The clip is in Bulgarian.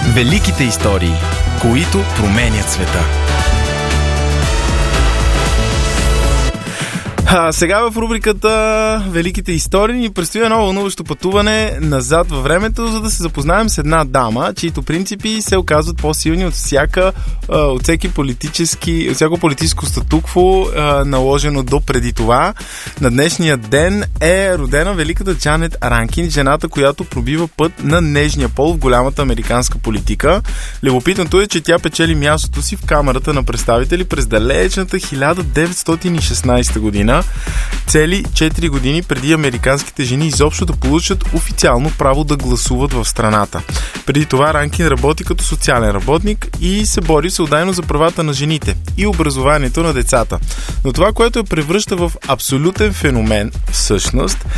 Великите истории, които променят света. Сега в рубриката Великите истории ни предстои едно вълнуващо пътуване назад във времето, за да се запознаем с една дама, чието принципи се оказват по-силни от всяко политическо статукво, наложено до преди това. На днешния ден е родена великата Джанет Ранкин, жената, която пробива път на нежния пол в голямата американска политика. Любопитното е, че тя печели мястото си в Камарата на представители през далечната 1916 година. Цели 4 години преди американските жени изобщо да получат официално право да гласуват в страната. Преди това Ранкин работи като социален работник и се бори всеотдайно за правата на жените и образованието на децата. Но това, което я превръща в абсолютен феномен, всъщност,